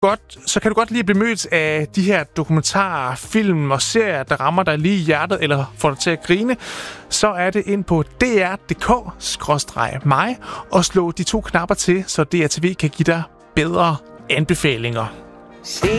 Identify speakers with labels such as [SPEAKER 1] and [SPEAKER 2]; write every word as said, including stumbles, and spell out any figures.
[SPEAKER 1] godt, så kan du godt lige blive mødt af de her dokumentarer, film og serier, der rammer dig lige i hjertet eller får dig til at grine, så er det ind på d r punktum d k skråstreg mig og slå de to knapper til, så D R T V kan give dig bedre anbefalinger.